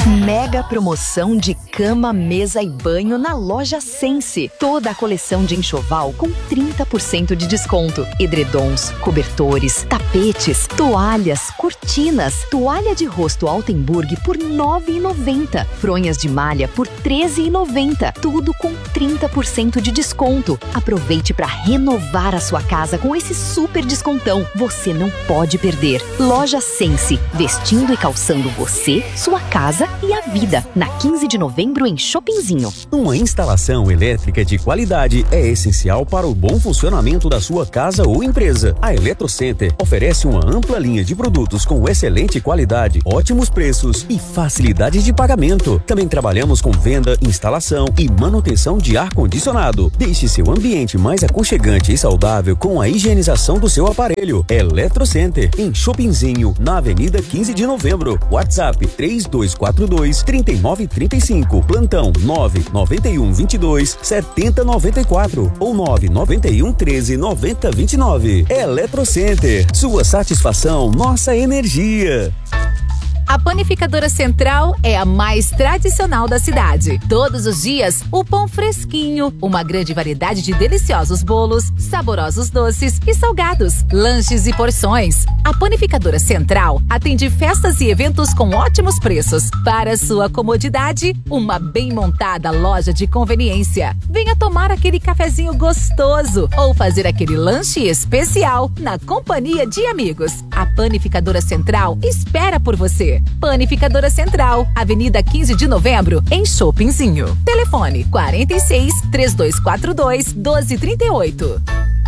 Mega promoção de cama, mesa e banho na loja Sense. Toda a coleção de enxoval com 30% de desconto. Edredons, cobertores, tapetes, toalhas, cortinas, toalha de rosto Altenburg por R$ 9,90. Fronhas de malha por R$ 13,90. Tudo com 30% de desconto. Aproveite para renovar a sua casa com esse super descontão. Você não pode perder. Loja Sense, vestindo e calçando você, sua casa e a vida. Na 15 de novembro em Shoppingzinho. Uma instalação elétrica de qualidade é essencial para o bom funcionamento da sua casa ou empresa. A Eletrocenter oferece uma ampla linha de produtos com excelente qualidade, ótimos preços e facilidade de pagamento. Também trabalhamos com venda, instalação e manutenção de ar-condicionado. Deixe seu ambiente mais aconchegante e saudável com a higienização do seu aparelho. Eletrocenter, em Shoppingzinho, na Avenida 15 de Novembro. WhatsApp 3242-3935. Plantão 99122-7094 ou 99113-9029. Eletrocenter, sua satisfação, nossa energia. A Panificadora Central é a mais tradicional da cidade. Todos os dias, o pão fresquinho, uma grande variedade de deliciosos bolos, saborosos doces e salgados, lanches e porções. A Panificadora Central atende festas e eventos com ótimos preços. Para sua comodidade, uma bem montada loja de conveniência. Venha tomar aquele cafezinho gostoso ou fazer aquele lanche especial na companhia de amigos. A Panificadora Central espera por você. Panificadora Central, Avenida 15 de Novembro, em Shoppingzinho. Telefone 46 3242 1238.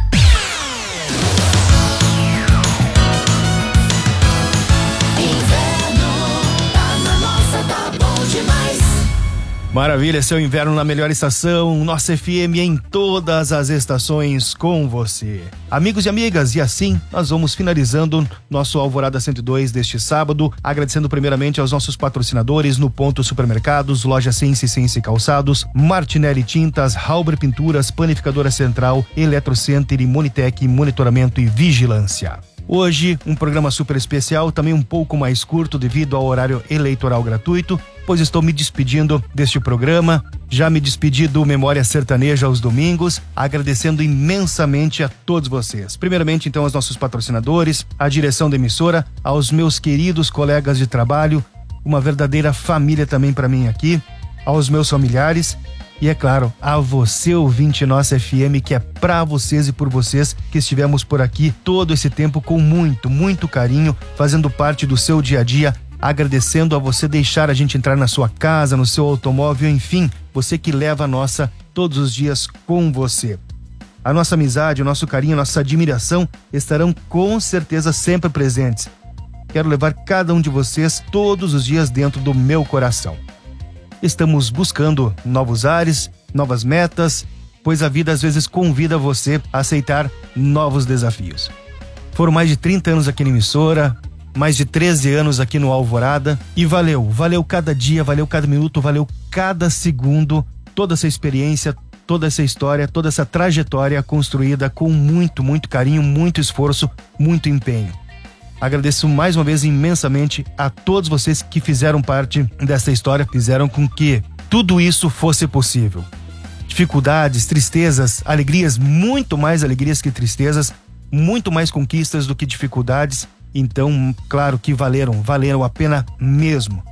Maravilha, seu inverno na melhor estação, nossa FM em todas as estações com você. Amigos e amigas, e assim nós vamos finalizando nosso Alvorada 102 deste sábado, agradecendo primeiramente aos nossos patrocinadores no Ponto Supermercados, Loja Sense Calçados, Martinelli Tintas, Halber Pinturas, Panificadora Central, Eletrocenter e Monitec Monitoramento e Vigilância. Hoje, um programa super especial, também um pouco mais curto devido ao horário eleitoral gratuito, pois estou me despedindo deste programa. Já me despedi do Memória Sertaneja aos domingos, agradecendo imensamente a todos vocês. Primeiramente, então, aos nossos patrocinadores, à direção da emissora, aos meus queridos colegas de trabalho, uma verdadeira família também para mim aqui, aos meus familiares e, é claro, a você, ouvinte nossa FM, que é pra vocês e por vocês que estivemos por aqui todo esse tempo com muito, muito carinho, fazendo parte do seu dia a dia, agradecendo a você deixar a gente entrar na sua casa, no seu automóvel, enfim, você que leva a nossa todos os dias com você. A nossa amizade, o nosso carinho, a nossa admiração estarão com certeza sempre presentes. Quero levar cada um de vocês todos os dias dentro do meu coração. Estamos buscando novos ares, novas metas, pois a vida às vezes convida você a aceitar novos desafios. Foram mais de 30 anos aqui na emissora, mais de 13 anos aqui no Alvorada e valeu cada dia, valeu cada minuto, valeu cada segundo, toda essa experiência, toda essa história, toda essa trajetória construída com muito, muito carinho, muito esforço, muito empenho. Agradeço mais uma vez imensamente a todos vocês que fizeram parte dessa história, fizeram com que tudo isso fosse possível. Dificuldades, tristezas, alegrias, muito mais alegrias que tristezas, muito mais conquistas do que dificuldades. Então, claro que valeram a pena mesmo.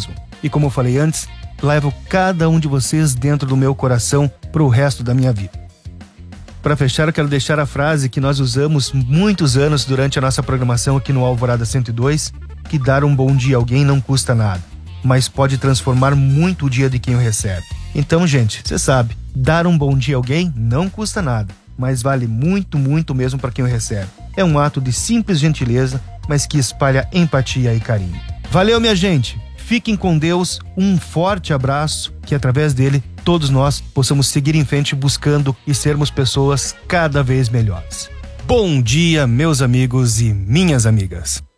E como eu falei antes, levo cada um de vocês dentro do meu coração pro resto da minha vida. Para fechar, eu quero deixar a frase que nós usamos muitos anos durante a nossa programação aqui no Alvorada 102, que dar um bom dia a alguém não custa nada, mas pode transformar muito o dia de quem o recebe. Então, gente, você sabe, dar um bom dia a alguém não custa nada, mas vale muito, muito mesmo para quem o recebe. É um ato de simples gentileza, mas que espalha empatia e carinho. Valeu, minha gente! Fiquem com Deus, um forte abraço, que através dele todos nós possamos seguir em frente buscando e sermos pessoas cada vez melhores. Bom dia, meus amigos e minhas amigas.